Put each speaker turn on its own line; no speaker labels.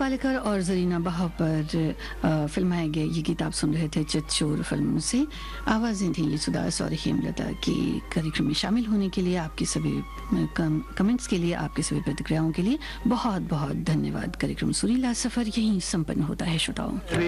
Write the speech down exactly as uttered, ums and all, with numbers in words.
पालेकर और जरीना बहा पर फिल्माए गए ये गीत आप सुन रहे थे चितचोर फिल्म से। आवाज़ें थी सुदास और हेमलता की। कार्यक्रम में शामिल होने के लिए, आपकी सभी कम, कमेंट्स के लिए, आपकी सभी प्रतिक्रियाओं के लिए बहुत बहुत धन्यवाद। कार्यक्रम सुरीला सफर यहीं संपन्न होता है श्रोताओं।